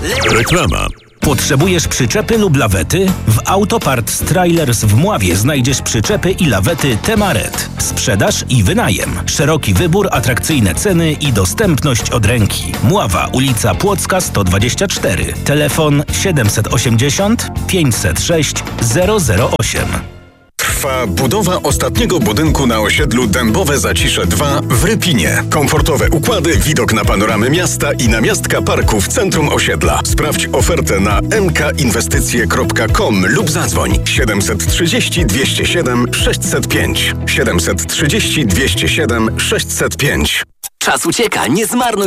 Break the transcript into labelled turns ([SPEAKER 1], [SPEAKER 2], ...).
[SPEAKER 1] Reklama.
[SPEAKER 2] Potrzebujesz przyczepy lub lawety? W Autoparts Trailers w Mławie znajdziesz przyczepy i lawety Temaret. Sprzedaż i wynajem. Szeroki wybór, atrakcyjne ceny i dostępność od ręki. Mława, ulica Płocka 124. Telefon 780 506 008.
[SPEAKER 1] Trwa budowa ostatniego budynku na osiedlu Dębowe Zacisze 2 w Rypinie. Komfortowe układy, widok na panoramy miasta i namiastka parku w centrum osiedla. Sprawdź ofertę na mkinwestycje.com lub zadzwoń 730 207 605. 730 207 605.
[SPEAKER 3] Czas ucieka, nie zmarnuj